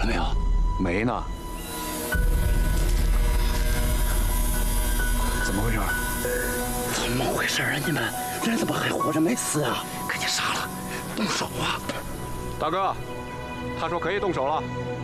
了没有？ 没呢。怎么回事？ 怎么回事啊？你们人怎么还活着没死啊？赶紧杀了，动手啊！ 大哥，他说可以动手了。